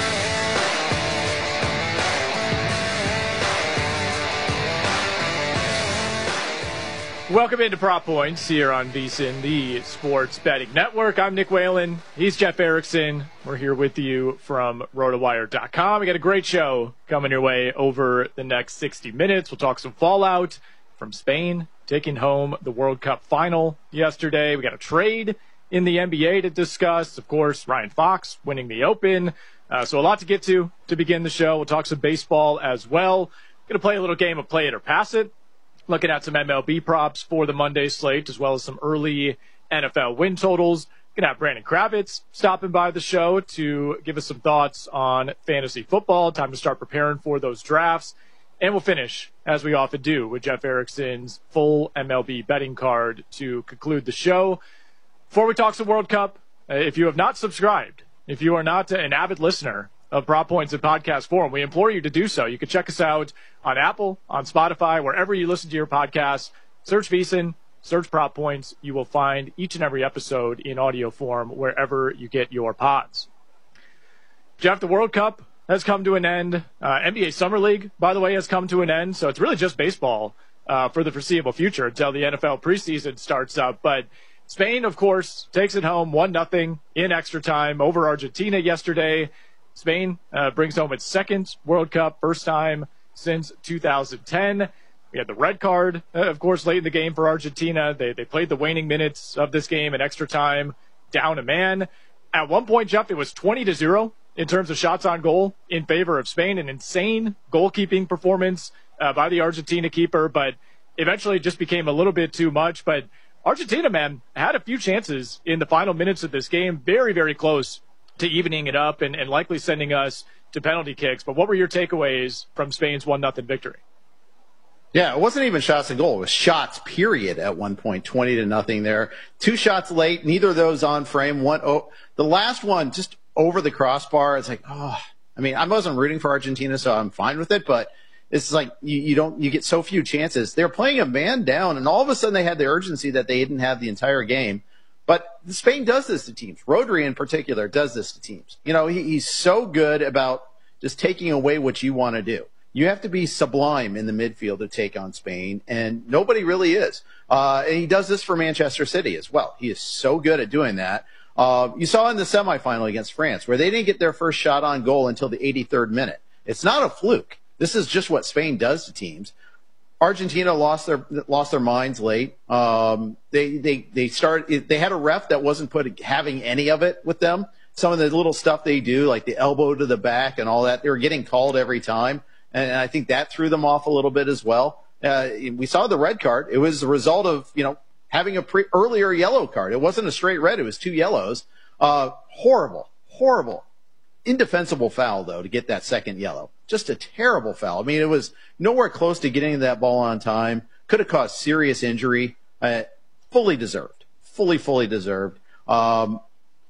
Welcome into Prop Points here on V S I N, the Sports Betting Network. I'm Nick Whalen. He's Jeff Erickson. We're here with you from rotowire dot com. We got a great show coming your way over the next sixty minutes. We'll talk some fallout from Spain taking home the World Cup final yesterday. We got a trade in the N B A to discuss. Of course, Ryan Fox winning the Open. Uh, so a lot to get to to begin the show. We'll talk some baseball as well. Going to play a little game of Play It or Pass It. Looking at some M L B props for the Monday slate, as well as some early N F L win totals. Going to have Brandon Kravitz stopping by the show to give us some thoughts on fantasy football. Time to start preparing for those drafts. And we'll finish, as we often do, with Jeff Erickson's full M L B betting card to conclude the show. Before we talk some World Cup, if you have not subscribed, if you are not an avid listener of Prop Points and Podcast Forum, we implore you to do so. You can check us out on Apple, on Spotify, wherever you listen to your podcasts. Search V S I N, search Prop Points. You will find each and every episode in audio form wherever you get your pods. Jeff, the World Cup has come to an end. Uh, N B A Summer League, by the way, has come to an end. So it's really just baseball uh, for the foreseeable future until the N F L preseason starts up. But Spain, of course, takes it home one nothing in extra time over Argentina yesterday. Spain uh, brings home its second World Cup, first time since two thousand ten. We had the red card, uh, of course, late in the game for Argentina. They they played the waning minutes of this game in extra time, down a man. At one point, Jeff, it was twenty to zero in terms of shots on goal in favor of Spain. An insane goalkeeping performance uh, by the Argentina keeper, but eventually it just became a little bit too much. But Argentina, man, had a few chances in the final minutes of this game, very, very close to evening it up and, and likely sending us to penalty kicks. But what were your takeaways from Spain's one nothing victory? Yeah, it wasn't even shots on goal. It was shots, period, at one point, twenty to nothing there. Two shots late, neither of those on frame. One, oh, the last one just over the crossbar. It's like, oh, I mean, I wasn't rooting for Argentina, so I'm fine with it, but it's like you, you don't, you get so few chances. They're playing a man down, and all of a sudden they had the urgency that they didn't have the entire game. But Spain does this to teams. Rodri in particular does this to teams. You know, he, he's so good about just taking away what you want to do. You have to be sublime in the midfield to take on Spain, and nobody really is. Uh, and he does this for Manchester City as well. He is so good at doing that. Uh, you saw in the semifinal against France where they didn't get their first shot on goal until the eighty-third minute. It's not a fluke. This is just what Spain does to teams. Argentina lost their lost their minds late. Um, they they they started. They had a ref that wasn't put having any of it with them. Some of the little stuff they do, like the elbow to the back and all that, they were getting called every time, and I think that threw them off a little bit as well. Uh, we saw the red card. It was the result of you know having a pre- earlier yellow card. It wasn't a straight red. It was two yellows. Uh, horrible, horrible, indefensible foul though to get that second yellow. Just a terrible foul. I mean, it was nowhere close to getting that ball on time. Could have caused serious injury. Uh, fully deserved. Fully, fully deserved. Um,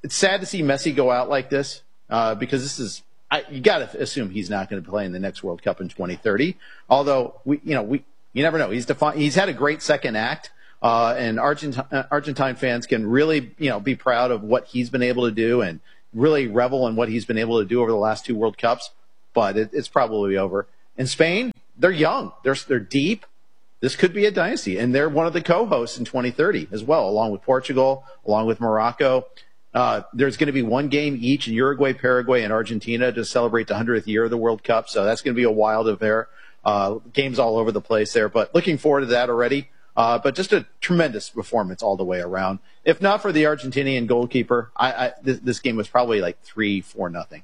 it's sad to see Messi go out like this uh, because this is I, you got to assume he's not going to play in the next World Cup in twenty thirty. Although we, you know, we you never know. He's defi- He's had a great second act, uh, and Argentine Argentine fans can really you know be proud of what he's been able to do and really revel in what he's been able to do over the last two World Cups. But it, it's probably over. In Spain, they're young. They're they're deep. This could be a dynasty, and they're one of the co-hosts in twenty thirty as well, along with Portugal, along with Morocco. Uh, there's going to be one game each in Uruguay, Paraguay, and Argentina to celebrate the hundredth year of the World Cup. So that's going to be a wild affair. Uh, games all over the place there, but looking forward to that already. Uh, but just a tremendous performance all the way around. If not for the Argentinian goalkeeper, I, I, this, this game was probably like three, four, nothing.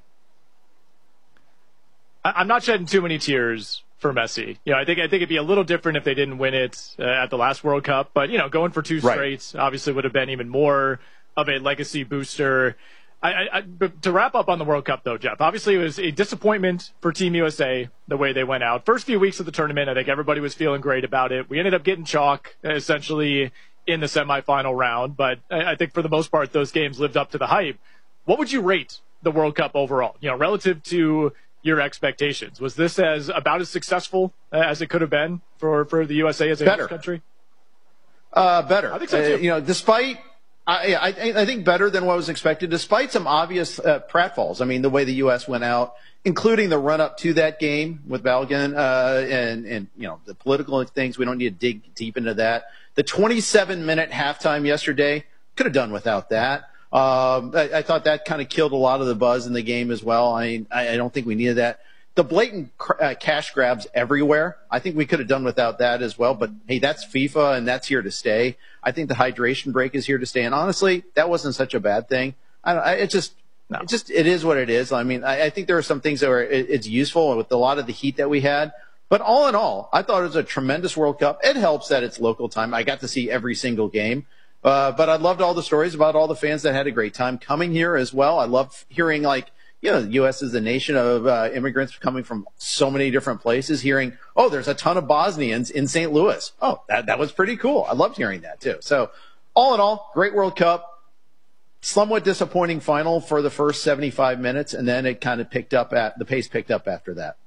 I'm not shedding too many tears for Messi. You know, I think I think it'd be a little different if they didn't win it uh, at the last World Cup. But you know, going for two straights right. obviously would have been even more of a legacy booster. I, I, I, but to wrap up on the World Cup, though, Jeff, obviously it was a disappointment for Team U S A the way they went out. First few weeks of the tournament, I think everybody was feeling great about it. We ended up getting chalk essentially in the semifinal round, but I, I think for the most part those games lived up to the hype. What would you rate the World Cup overall? You know, relative to your expectations, was this as about as successful as it could have been for, for the U S A as a host country? Uh, better. I think so too. Uh, you know, despite I, I, I think better than what was expected, despite some obvious uh, pratfalls. I mean, the way the U S went out, including the run up to that game with Balogun, uh, and and you know the political things. We don't need to dig deep into that. The twenty-seven minute halftime yesterday could have done without that. Um, I, I thought that kind of killed a lot of the buzz in the game as well. I mean, I, I don't think we needed that. The blatant cr- uh, cash grabs everywhere, I think we could have done without that as well. But, hey, that's FIFA, and that's here to stay. I think the hydration break is here to stay. And honestly, that wasn't such a bad thing. I don't, I, it just no. it just it is what it is. I mean, I, I think there are some things that were it, it's useful with a lot of the heat that we had. But all in all, I thought it was a tremendous World Cup. It helps that it's local time. I got to see every single game. Uh, but I loved all the stories about all the fans that had a great time coming here as well. I love hearing, like, you know, the U S is a nation of uh, immigrants coming from so many different places, hearing, oh, there's a ton of Bosnians in Saint Louis. Oh, that, that was pretty cool. I loved hearing that, too. So all in all, great World Cup. Somewhat disappointing final for the first seventy-five minutes, and then it kind of picked up at the pace picked up after that.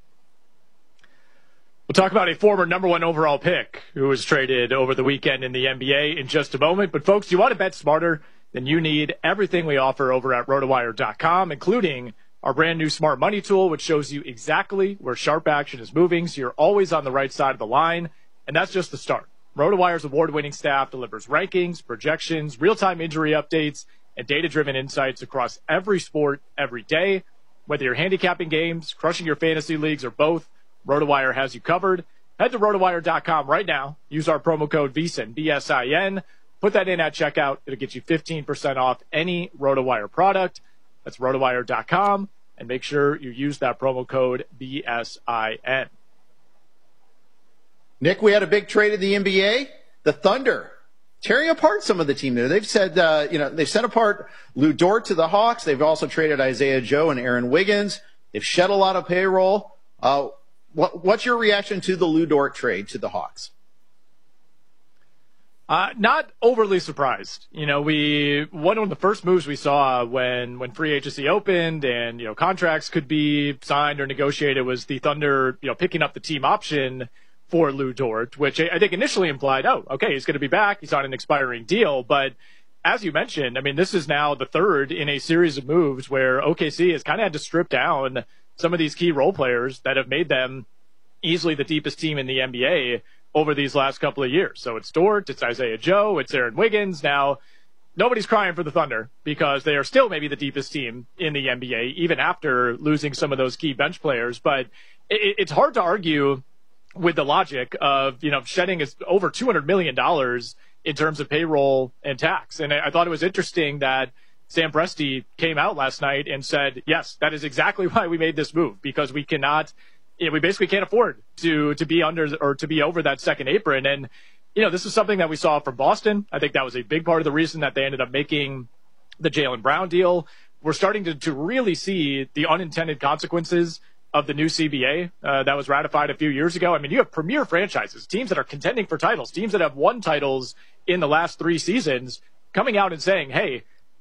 We'll talk about a former number one overall pick who was traded over the weekend in the N B A in just a moment. But, folks, you want to bet smarter? Then you need everything we offer over at RotoWire dot com, including our brand new Smart Money tool, which shows you exactly where sharp action is moving, so you're always on the right side of the line. And that's just the start. RotoWire's award-winning staff delivers rankings, projections, real-time injury updates, and data-driven insights across every sport every day. Whether you're handicapping games, crushing your fantasy leagues, or both, RotoWire has you covered. Head to RotoWire dot com right now. Use our promo code VSIN, V S I N. Put that in at checkout. It'll get you fifteen percent off any RotoWire product. That's RotoWire dot com. And make sure you use that promo code V S I N. Nick, we had a big trade in the N B A. The Thunder tearing apart some of the team there. They've said, uh, you know, they've sent apart Lou Dort to the Hawks. They've also traded Isaiah Joe and Aaron Wiggins. They've shed a lot of payroll. Uh, what, what's your reaction to the Lou Dort trade to the Hawks? Uh, not overly surprised. You know, we one of the first moves we saw when, when free agency opened and, you know, contracts could be signed or negotiated was the Thunder, you know, picking up the team option for Lou Dort, which I think initially implied, oh, okay, he's going to be back. He's on an expiring deal. But as you mentioned, I mean, this is now the third in a series of moves where O K C has kind of had to strip down some of these key role players that have made them easily the deepest team in the N B A over these last couple of years. So it's Dort, it's Isaiah Joe, it's Aaron Wiggins. Now, nobody's crying for the Thunder because they are still maybe the deepest team in the N B A, even after losing some of those key bench players. But it, it's hard to argue with the logic of, you know, shedding is over two hundred million dollars in terms of payroll and tax. And I, I thought it was interesting that Sam Presti came out last night and said, yes, that is exactly why we made this move, because we cannot, you know, we basically can't afford to, to be under or to be over that second apron. And, you know, this is something that we saw from Boston. I think that was a big part of the reason that they ended up making the Jaylen Brown deal. We're starting to, to really see the unintended consequences of the new C B A uh, that was ratified a few years ago. I mean, you have premier franchises, teams that are contending for titles, teams that have won titles in the last three seasons, coming out and saying, hey,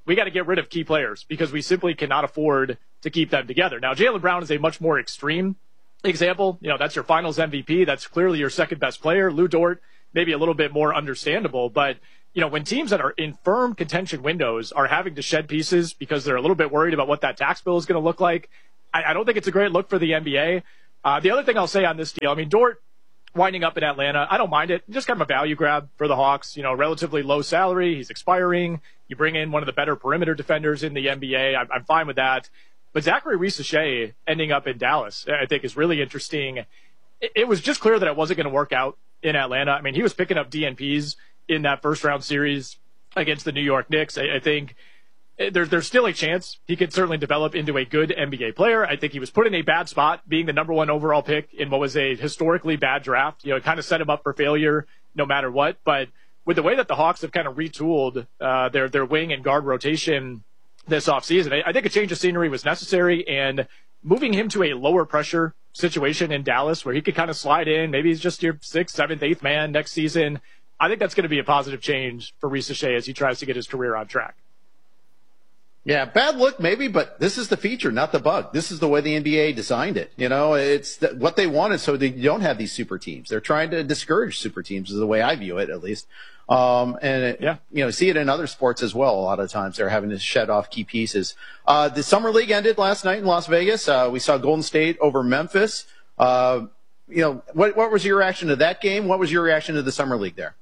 we got to get rid of key players because we simply cannot afford to keep them together. Now, Jaylen Brown is a much more extreme example. You know, that's your finals M V P. That's clearly your second best player. Lou Dort, maybe a little bit more understandable. But, you know, when teams that are in firm contention windows are having to shed pieces because they're a little bit worried about what that tax bill is going to look like, I, I don't think it's a great look for the N B A. Uh, the other thing I'll say on this deal, I mean, Dort winding up in Atlanta, I don't mind it. Just kind of a value grab for the Hawks. You know, relatively low salary. He's expiring. You bring in one of the better perimeter defenders in the N B A. I'm, I'm fine with that. But Zachary Risacher ending up in Dallas, I think, is really interesting. It, it was just clear that it wasn't going to work out in Atlanta. I mean, he was picking up D N Ps in that first-round series against the New York Knicks. I, I think there's there's still a chance he could certainly develop into a good N B A player. I think he was put in a bad spot being the number one overall pick in what was a historically bad draft. You know, it kind of set him up for failure no matter what. But with the way that the Hawks have kind of retooled uh, their their wing and guard rotation this offseason, I, I think a change of scenery was necessary, and moving him to a lower pressure situation in Dallas where he could kind of slide in, maybe he's just your sixth, seventh, eighth man next season, I think that's going to be a positive change for Risacher as he tries to get his career on track. Yeah, bad look maybe, but this is the feature, not the bug. This is the way the N B A designed it. You know, it's th- what they wanted, so they don't have these super teams. They're trying to discourage super teams, is the way I view it, at least. Um, and it, yeah, you know, see it in other sports as well. A lot of times they're having to shed off key pieces. Uh, the summer league ended last night in Las Vegas. Uh, we saw Golden State over Memphis. Uh, you know, what what was your reaction to that game? What was your reaction to the summer league there?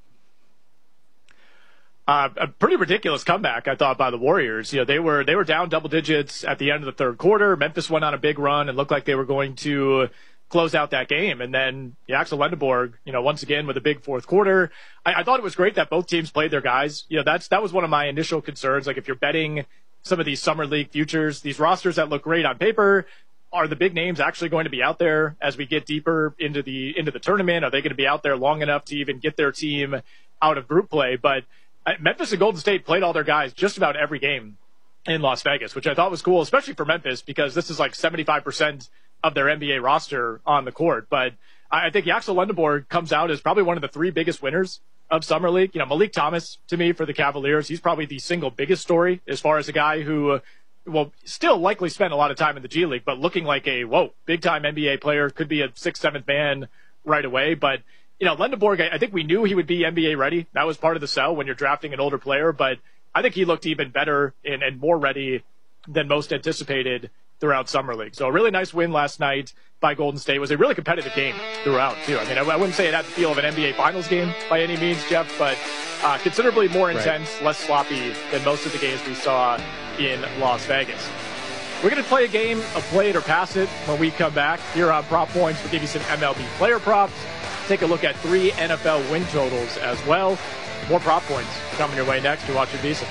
Uh, a pretty ridiculous comeback, I thought, by the Warriors. You know, they were they were down double digits at the end of the third quarter. Memphis went on a big run and looked like they were going to close out that game. And then yeah, Axel Lendeborg, you know, once again with a big fourth quarter. I, I thought it was great that both teams played their guys. You know, that's that was one of my initial concerns. Like, if you're betting some of these summer league futures, these rosters that look great on paper, are the big names actually going to be out there as we get deeper into the into the tournament? Are they going to be out there long enough to even get their team out of group play? But Memphis and Golden State played all their guys just about every game in Las Vegas, which I thought was cool, especially for Memphis, because this is like seventy-five percent of their N B A roster on the court. But I think Axel Lendeborg comes out as probably one of the three biggest winners of Summer League. You know, Malik Thomas, to me, for the Cavaliers, he's probably the single biggest story as far as a guy who will still likely spend a lot of time in the G League, but looking like a, whoa, big-time N B A player, could be a sixth, seventh man right away. But you know, Lendeborg, I think we knew he would be N B A ready. That was part of the sell when you're drafting an older player, but I think he looked even better and, and more ready than most anticipated throughout Summer League. So a really nice win last night by Golden State. It was a really competitive game throughout, too. I mean, I, I wouldn't say it had the feel of an N B A Finals game by any means, Jeff, but uh, considerably more intense, right, less sloppy than most of the games we saw in Las Vegas. We're going to play a game of Play It or Pass It when we come back here on Prop Points. We'll give you some M L B player props. Take a look at three N F L win totals as well. More prop points coming your way next. You're watching VSiN.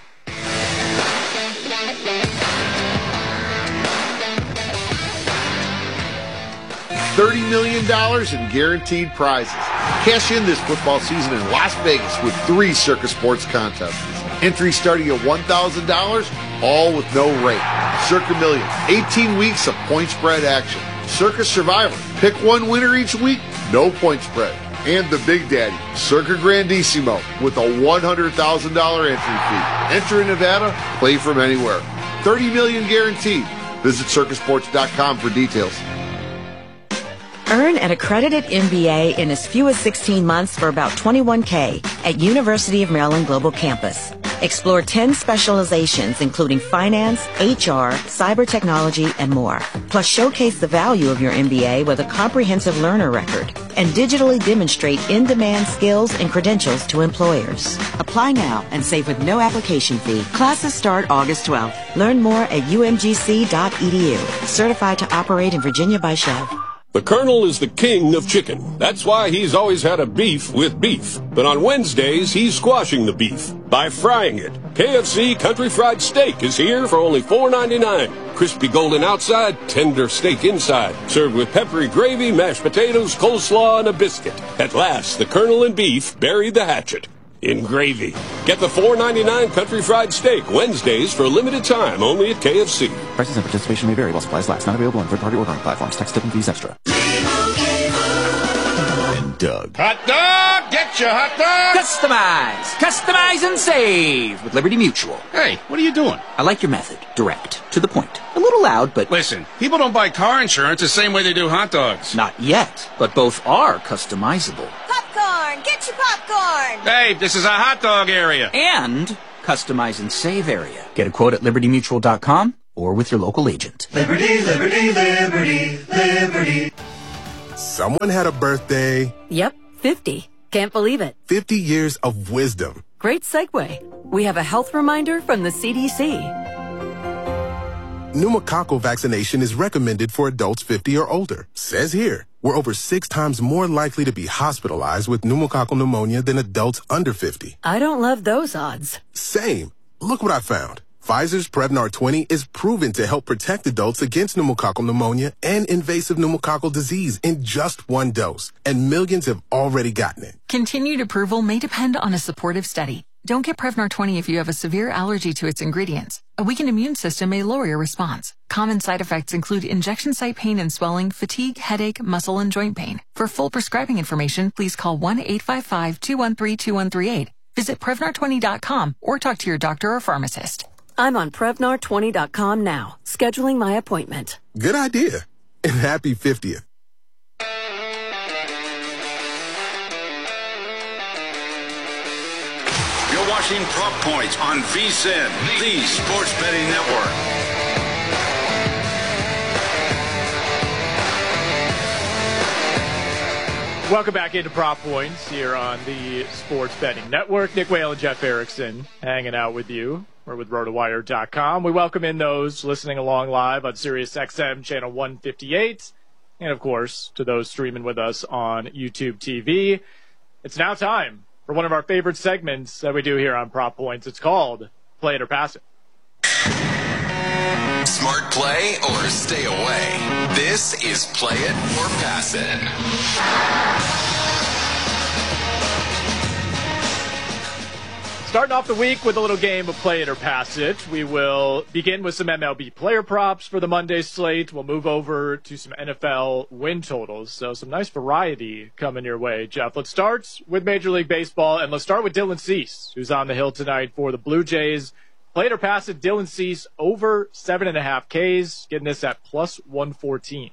thirty million dollars in guaranteed prizes. Cash in this football season in Las Vegas with three Circa Sports contests. Entry starting at one thousand dollars, all with no rate. Circa Million, eighteen weeks of point spread action. Circa Survivor, pick one winner each week, no point spread. And the Big Daddy, Circa Grandissimo, with a one hundred thousand dollars entry fee. Enter in Nevada, play from anywhere. thirty million dollars guaranteed. Visit circa sports dot com for details. Earn an accredited M B A in as few as sixteen months for about twenty-one thousand dollars at University of Maryland Global Campus. Explore ten specializations, including finance, H R, cyber technology, and more. Plus, showcase the value of your M B A with a comprehensive learner record and digitally demonstrate in-demand skills and credentials to employers. Apply now and save with no application fee. Classes start August twelfth. Learn more at u m g c dot e d u. Certified to operate in Virginia by Chev. The Colonel is the king of chicken. That's why he's always had a beef with beef. But on Wednesdays, he's squashing the beef by frying it. K F C Country Fried Steak is here for only four ninety-nine. Crispy golden outside, tender steak inside. Served with peppery gravy, mashed potatoes, coleslaw, and a biscuit. At last, the Colonel and beef buried the hatchet in gravy. Get the four ninety-nine Country Fried Steak Wednesdays for a limited time only at K F C. Prices and participation may vary while supplies last. Not available on third-party ordering platforms. Tax, tip, and fees extra. And Doug. Hot dog, get Gotcha, hot dog! Customize! Customize and save with Liberty Mutual. Hey, what are you doing? I like your method. Direct. To the point. A little loud, but... Listen, people don't buy car insurance the same way they do hot dogs. Not yet, but both are customizable. Popcorn! Get your popcorn! Hey, this is a hot dog area. And customize and save area. Get a quote at liberty mutual dot com or with your local agent. Liberty, liberty, liberty, liberty. Someone had a birthday. Yep, fifty. Can't believe it. fifty years of wisdom. Great segue. We have a health reminder from the C D C. Pneumococcal vaccination is recommended for adults fifty or older. Says here, we're over six times more likely to be hospitalized with pneumococcal pneumonia than adults under fifty. I don't love those odds. Same. Look what I found. Pfizer's Prevnar twenty is proven to help protect adults against pneumococcal pneumonia and invasive pneumococcal disease in just one dose. And millions have already gotten it. Continued approval may depend on a supportive study. Don't get Prevnar twenty if you have a severe allergy to its ingredients. A weakened immune system may lower your response. Common side effects include injection site pain and swelling, fatigue, headache, muscle, and joint pain. For full prescribing information, please call one eight five five, two one three, two one three eight. Visit Prevnar twenty dot com or talk to your doctor or pharmacist. I'm on Prevnar twenty dot com now, scheduling my appointment. Good idea. And happy fiftieth. You're watching Prop Points on VSiN, the Sports Betting Network. Welcome back into Prop Points here on the Sports Betting Network. Nick Whale and Jeff Erickson hanging out with you. We're with rotowire dot com. We welcome in those listening along live on Sirius X M channel one fifty-eight. And, of course, to those streaming with us on YouTube T V. It's now time for one of our favorite segments that we do here on Prop Points. It's called Play It or Pass It. Smart play or stay away. This is Play It or Pass It. Starting off the week with a little game of Play It or Pass It. We will begin with some M L B player props for the Monday slate. We'll move over to some N F L win totals. So some nice variety coming your way, Jeff. Let's start with Major League Baseball, and let's start with Dylan Cease, who's on the hill tonight for the Blue Jays. Play It or Pass It, Dylan Cease over seven and a half Ks, getting this at plus one fourteen.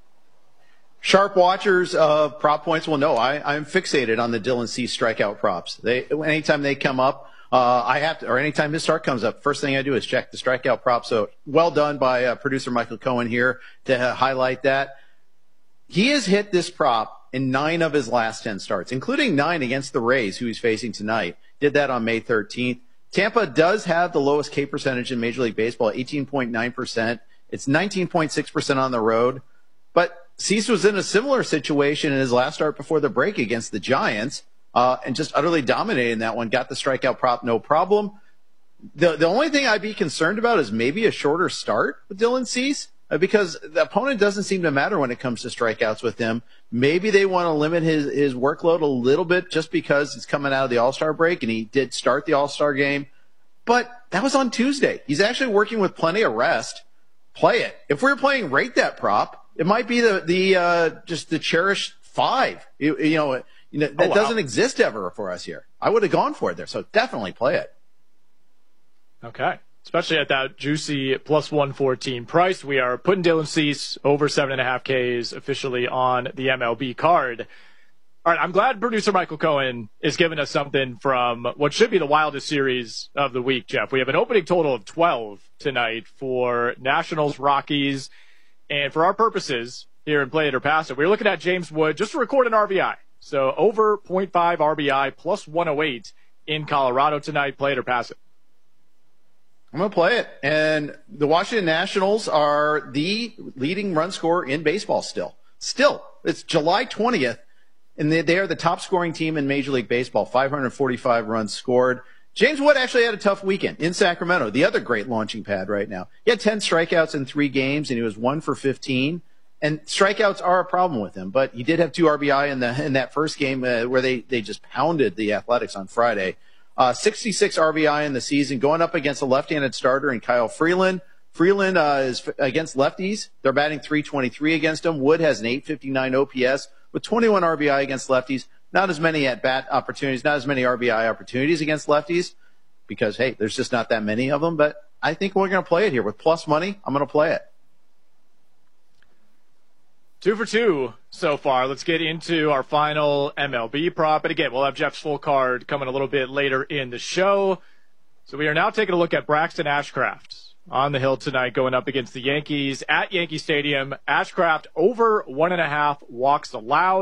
Sharp watchers of prop points will know I, I'm fixated on the Dylan Cease strikeout props. They, anytime they come up, uh, I have to, or anytime his start comes up, first thing I do is check the strikeout prop. So well done by uh, producer Michael Cohen here to uh, highlight that. He has hit this prop in nine of his last ten starts, including nine against the Rays, who he's facing tonight. Did that on May thirteenth. Tampa does have the lowest K percentage in Major League Baseball, eighteen point nine percent. It's nineteen point six percent on the road. But Cease was in a similar situation in his last start before the break against the Giants, uh, and just utterly dominated in that one. Got the strikeout prop, no problem. The the only thing I'd be concerned about is maybe a shorter start with Dylan Cease, uh, because the opponent doesn't seem to matter when it comes to strikeouts with him. Maybe they want to limit his, his workload a little bit just because it's coming out of the All-Star break, and he did start the All-Star game. But that was on Tuesday. He's actually working with plenty of rest. Play it. If we were playing rate that prop, it might be the the uh, just the cherished five. You, you know, you know that oh, wow. doesn't exist ever for us here. I would have gone for it there, so definitely play it. Okay, especially at that juicy plus one fourteen price. We are putting Dylan Cease over seven and a half Ks officially on the M L B card. All right, I'm glad producer Michael Cohen is giving us something from what should be the wildest series of the week, Jeff. We have an opening total of twelve tonight for Nationals Rockies. And for our purposes here in Play It or Pass It, we're looking at James Wood just to record an R B I. So over point five R B I plus one oh eight in Colorado tonight. Play it or pass it. I'm going to play it. And the Washington Nationals are the leading run scorer in baseball still. Still. It's July twentieth, and they, they are the top scoring team in Major League Baseball, five hundred forty-five runs scored. James Wood actually had a tough weekend in Sacramento, the other great launching pad right now. He had ten strikeouts in three games, and he was one for fifteen. And strikeouts are a problem with him, but he did have two R B I in the in that first game uh, where they, they just pounded the Athletics on Friday. Uh, sixty-six R B I in the season, going up against a left-handed starter in Kyle Freeland. Freeland uh, is f- against lefties. They're batting three twenty-three against him. Wood has an eight fifty-nine O P S with twenty-one R B I against lefties. not as many at-bat opportunities, not as many R B I opportunities against lefties because, hey, there's just not that many of them. But I think we're going to play it here. With plus money, I'm going to play it. Two for two so far. Let's get into our final M L B prop. And again, we'll have Jeff's full card coming a little bit later in the show. So we are now taking a look at Braxton Ashcraft on the hill tonight going up against the Yankees at Yankee Stadium. Ashcraft over one and a half walks allowed.